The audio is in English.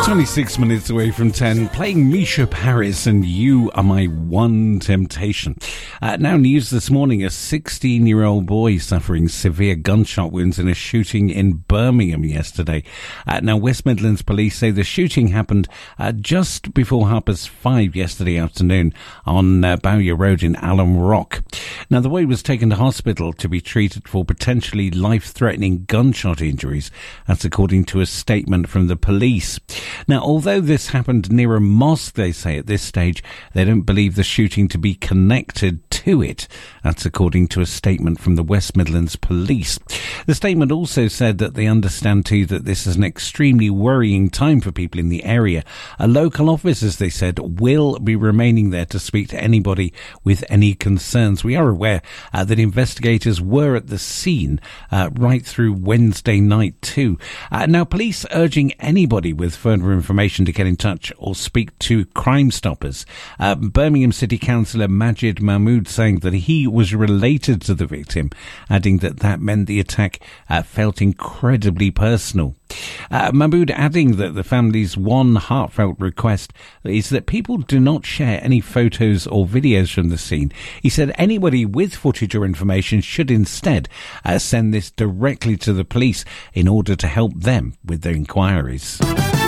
26 minutes away from 10, playing Misha Paris and You Are My One Temptation. Now news this morning, a 16-year-old boy suffering severe gunshot wounds in a shooting in Birmingham yesterday. Now West Midlands police say the shooting happened just before 5:30 yesterday afternoon on Bowyer Road in Alum Rock. Now the boy was taken to hospital to be treated for potentially life-threatening gunshot injuries. That's according to a statement from the police. Now, although this happened near a mosque, they say at this stage, they don't believe the shooting to be connected to it. That's according to a statement from the West Midlands Police. The statement also said that they understand too that this is an extremely worrying time for people in the area. Local officers, they said, will be remaining there to speak to anybody with any concerns. We are aware that investigators were at the scene right through Wednesday night too. Now, police urging anybody with further information to get in touch or speak to Crime Stoppers. Birmingham City Councillor Majid Mahmood saying that he was related to the victim, adding that meant the attack felt incredibly personal. Mahmood adding that the family's one heartfelt request is that people do not share any photos or videos from the scene. He said anybody with footage or information should instead send this directly to the police in order to help them with their inquiries.